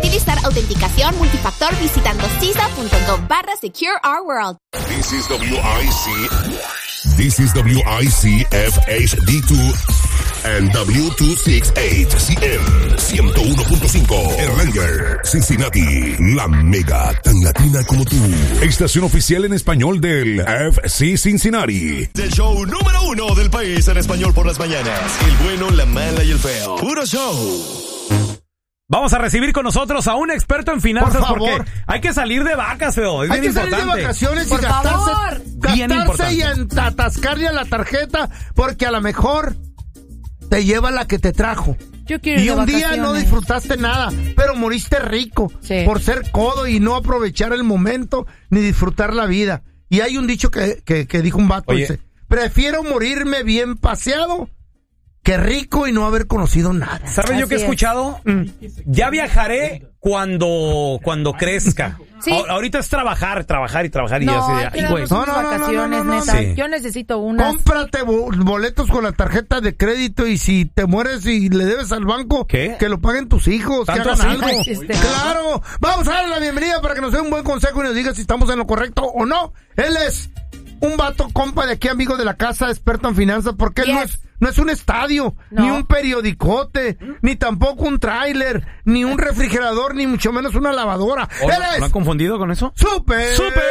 utilizar autenticación multifactor visitando CISA.gov/SecureOurWorld. This is WIC. This is WIC FHD2 and W268CM 101.5 Erlanger, Cincinnati, la mega tan latina como tú. Estación oficial en español del FC Cincinnati. El show número 1 del país en español por las mañanas. El bueno, la mala y el feo. Puro show. Vamos a recibir con nosotros a un experto en finanzas porque hay que salir de vacas, feo. Es hay bien que importante. salir de vacaciones por y gastarse y atascarle a la tarjeta porque a lo mejor te lleva la que te trajo. Yo quiero ir y de un día vacaciones. no disfrutaste nada, pero moriste rico por ser codo y no aprovechar el momento ni disfrutar la vida. Y hay un dicho que dijo un vato, dice, prefiero morirme bien paseado que rico y no haber conocido nada. ¿Sabes yo qué he escuchado? Ya viajaré cuando crezca. Sí. Ahorita es trabajar y No, ya hay que así. darnos unas vacaciones, neta. Sí. Yo necesito unas. Cómprate boletos con la tarjeta de crédito y si te mueres y le debes al banco, ¿qué? Que lo paguen tus hijos, que ¿Tanto hagan así? algo. Ay, Claro, vamos a darle la bienvenida para que nos dé un buen consejo y nos diga si estamos en lo correcto o no. Él es un vato compa de aquí, amigo de la casa, experto en finanzas, porque él no es un estadio, ni un periodicote, ni tampoco un tráiler, ni un refrigerador, ni mucho menos una lavadora. Él es ¿Me han confundido con eso? ¡Súper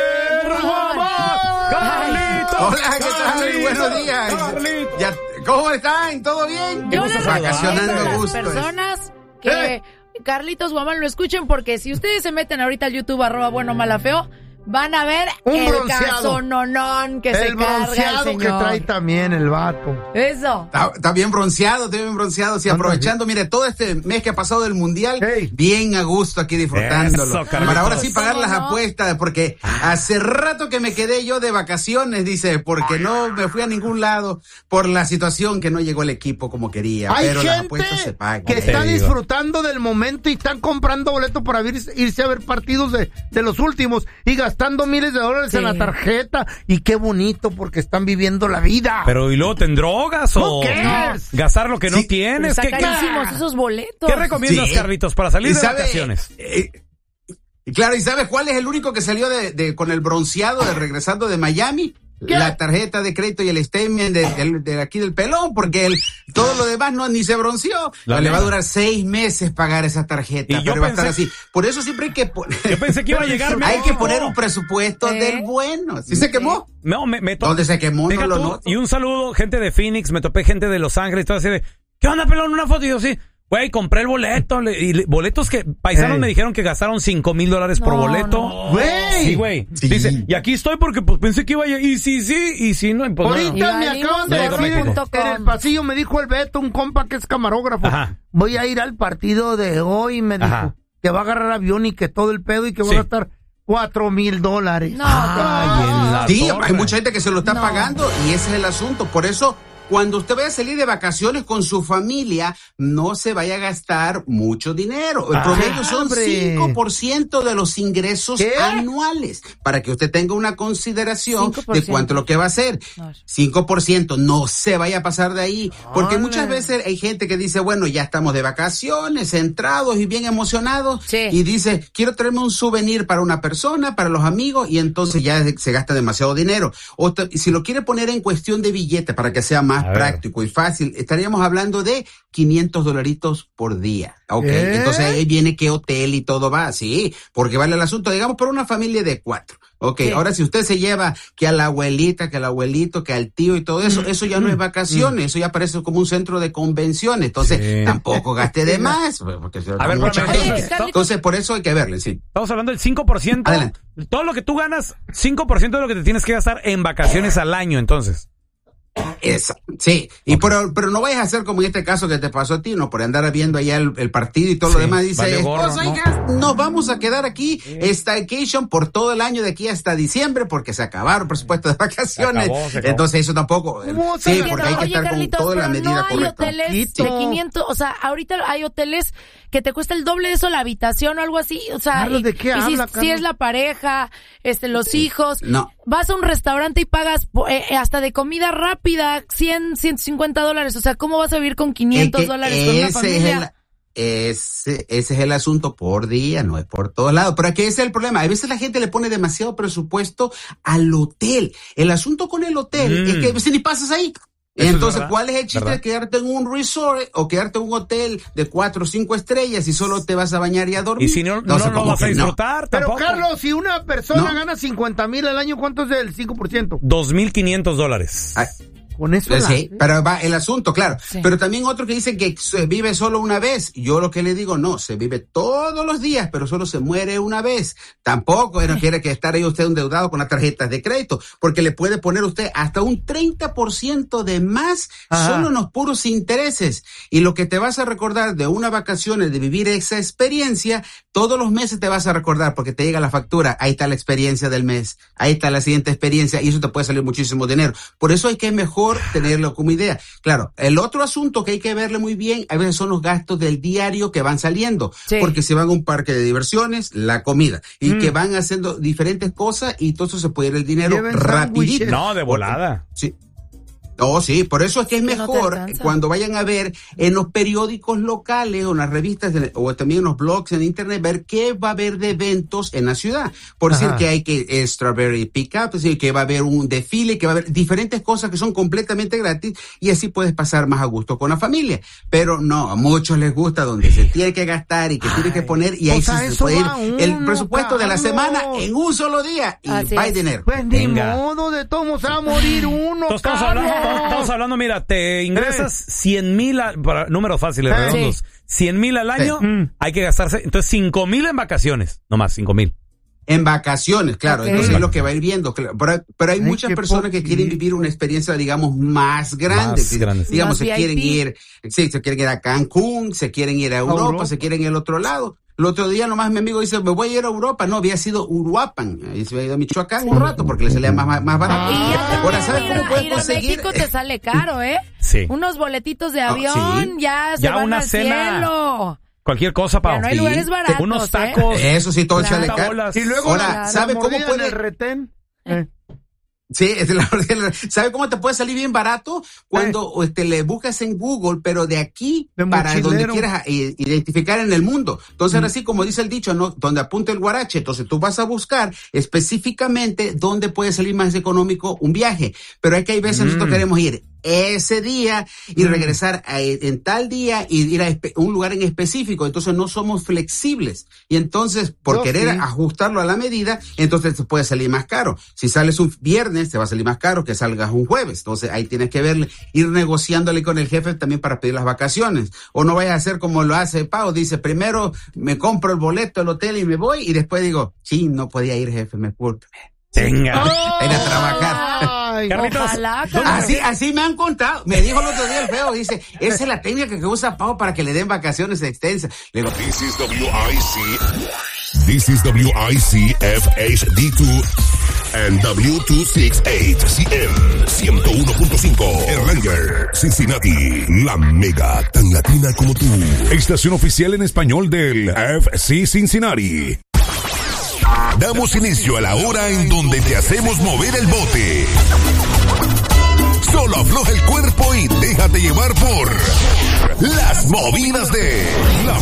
Carlitos! Hola, ¿qué tal? Buenos días. ¿Cómo están? ¿Todo bien? Yo les Vacacionando recomiendo a las gusto. personas que Carlitos Guamán lo escuchen porque si ustedes se meten ahorita al YouTube @buenomalafeo van a ver Un el bronceado. casononón que se el carga el bronceado que señor. trae también el vato. Eso. Está bien bronceado, Sí, aprovechando, mire, todo este mes que ha pasado del Mundial, bien a gusto aquí disfrutándolo. Eso, Carlitos. Para ahora sí pagar las ¿Cómo no? apuestas, porque hace rato que me quedé yo de vacaciones, dice, porque no me fui a ningún lado por la situación que no llegó el equipo como quería. Hay pero las gente apuestas se pagan. que está Te digo. disfrutando del momento y están comprando boletos para irse a ver partidos de los últimos y gastando miles de dólares en la tarjeta. Y qué bonito porque están viviendo la vida. Pero ¿y luego te drogas o No. gastar lo que no tienes? Está ¿Qué carísimos esos boletos. ¿Qué recomiendas, Sí. Carlitos, para salir ¿Y de sabe, vacaciones? Claro, ¿y sabes cuál es el único que salió con el bronceado regresando de Miami? ¿Qué? La tarjeta de crédito y el statement de aquí del pelón, porque todo lo demás ni se bronceó. Le va a durar 6 meses pagar esa tarjeta, Y yo pero va a estar pensé- así. Por eso siempre hay que poner... Yo pensé que iba a llegar. Hay que poner un presupuesto del bueno. ¿Sí se quemó? No, me ¿Dónde se quemó? Deja No lo tú. noto. Y un saludo, gente de Phoenix, me topé gente de Los Ángeles, todo así de, ¿qué onda, pelón? Una foto y yo sí. Güey, compré el boleto. Boletos que paisanos me dijeron que gastaron $5,000 por boleto. Güey. Sí, güey. Sí. Dice, y aquí estoy porque pues pensé que iba a ir. Y sí, no. Pues, Ahorita no. me acaban de decir en el pasillo, me dijo el Beto, un compa que es camarógrafo. Ajá. Voy a ir al partido de hoy, me dijo. Ajá. Que va a agarrar avión y que todo el pedo y que va a gastar $4,000. No, Ay, en la Sí, torre. hay mucha gente que se lo está No. pagando y ese es el asunto. Por eso, cuando usted vaya a salir de vacaciones con su familia, no se vaya a gastar mucho dinero. El promedio son hombre. 5% de los ingresos ¿Qué? anuales, para que usted tenga una consideración 5%. de cuánto lo que va a hacer. 5%, no se vaya a pasar de ahí, porque muchas veces hay gente que dice, bueno, ya estamos de vacaciones, centrados y bien emocionados, Sí. y dice, quiero traerme un souvenir para una persona, para los amigos, y entonces ya se gasta demasiado dinero. Si lo quiere poner en cuestión de billete para que sea más práctico y fácil, estaríamos hablando de $500 por día. Ok, entonces ahí viene qué hotel y todo va, sí, porque vale el asunto, digamos, por una familia de 4. Ok, ahora si usted se lleva que a la abuelita, que al abuelito, que al tío y todo eso, eso ya no es vacaciones, eso ya parece como un centro de convenciones, entonces tampoco gaste de más. Porque A ver, mucha espérame, gente. Carlitos. Entonces por eso hay que verle, sí. Estamos hablando del 5%. Adelante. Todo lo que tú ganas, 5% de lo que te tienes que gastar en vacaciones al año, entonces. Sí, y pero no vayas a hacer como en este caso que te pasó a ti, ¿no? Por andar viendo allá el partido y todo lo demás, dice, vale gorro, pues, oiga, nos vamos a quedar aquí, staycation por todo el año de aquí hasta diciembre, porque se acabaron el presupuesto de vacaciones. Se acabó. Entonces eso tampoco, sí, porque hay que estar Carlitos, con toda la pero medida no hay correcta. hoteles de 500, o sea, ahorita hay hoteles que te cuesta el doble de eso la habitación o algo así, o sea, Carlos, ¿de qué habla, si Carlos? es la pareja, los hijos, No. vas a un restaurante y pagas hasta de comida rápida $100, $150, o sea, ¿cómo vas a vivir con $500 con una Ese es familia? Ese es el asunto, por día, no es por todos lados. Pero aquí ese es el problema. A veces la gente le pone demasiado presupuesto al hotel. El asunto con el hotel es que a veces ni pasas ahí. Entonces, ¿cuál es el chiste de quedarte en un resort o quedarte en un hotel de 4 o 5 estrellas y solo te vas a bañar y a dormir? Y si no lo vas a disfrutar, tampoco. Pero Carlos, si una persona gana 50,000 al año, ¿cuánto es el 5%? $2,500. Con eso sí, pero va el asunto, claro. Sí. Pero también otro que dice que se vive solo una vez. Yo lo que le digo, no, se vive todos los días, pero solo se muere una vez. Tampoco no quiere que estar ahí usted endeudado con las tarjetas de crédito, porque le puede poner usted hasta un 30% de más solo en los puros intereses. Y lo que te vas a recordar de una vacaciones, de vivir esa experiencia, todos los meses te vas a recordar porque te llega la factura. Ahí está la experiencia del mes. Ahí está la siguiente experiencia y eso te puede salir muchísimo dinero. Por eso hay que mejor tenerlo como idea. Claro, el otro asunto que hay que verle muy bien, a veces son los gastos del diario que van saliendo, porque se van a un parque de diversiones, la comida, y que van haciendo diferentes cosas y todo eso se puede ir el dinero rapidito. No, de volada. Sí. Oh, sí, por eso es que es mejor cuando vayan a ver en los periódicos locales o en las revistas o también en los blogs en internet, ver qué va a haber de eventos en la ciudad. Por decir que hay que Strawberry Pickup, es decir, que va a haber un desfile, que va a haber diferentes cosas que son completamente gratis y así puedes pasar más a gusto con la familia. Pero no, a muchos les gusta donde se tiene que gastar y que tiene que poner y ahí se puede ir el presupuesto de la semana en un solo día y va dinero. Pues ni modo, de todos va a morir uno, Estamos hablando, mira, te ingresas 100,000, para números fáciles, redondos, 100,000 al año, hay que gastarse, entonces 5,000 en vacaciones, nomás 5,000. En vacaciones, claro, entonces es lo que va a ir viendo. Pero hay muchas personas que quieren vivir una experiencia, digamos, más grande. Digamos, se quieren ir a Cancún, se quieren ir a Europa, se quieren ir al otro lado. El otro día nomás mi amigo dice, me voy a ir a Europa. No, había sido Uruapan. Ahí se había ido a Michoacán un rato porque le salía más barato. Ahora, ¿sabes cómo puedes conseguir? México te sale caro, ¿eh? Sí. Unos boletitos de avión, ya se van una al cena. Cielo. Cualquier cosa, Pau. No hay lugares baratos, unos tacos. Eso sí, todo sale caro. Y luego ahora, ¿sabe cómo puede? El retén. Sí, ¿sabe cómo te puede salir bien barato? Cuando le buscas en Google, pero de aquí para donde quieras identificar en el mundo. Entonces, ahora sí, como dice el dicho, ¿no? Donde apunta el guarache. Entonces, tú vas a buscar específicamente dónde puede salir más económico un viaje. Pero hay veces nosotros queremos ir ese día y regresar en tal día y ir a un lugar en específico. Entonces no somos flexibles y entonces por querer ajustarlo a la medida, entonces te puede salir más caro. Si sales un viernes te va a salir más caro que salgas un jueves. Entonces ahí tienes que ir negociándole con el jefe también para pedir las vacaciones. O no vayas a hacer como lo hace Pau, dice primero me compro el boleto del hotel y me voy y después digo, sí, no podía ir jefe, me culpe. Venga. Ven a trabajar. Carlitos, así me han contado. Me dijo el otro día el feo, dice, esa es la técnica que usa Pau para que le den vacaciones extensas. Le digo, This is WIC FHD2 and W268CM 101.5 Erlanger, Cincinnati, la mega tan latina como tú. Estación oficial en español del FC Cincinnati. Damos inicio a la hora en donde te hacemos mover el bote. Solo afloja el cuerpo y déjate llevar por las movidas de la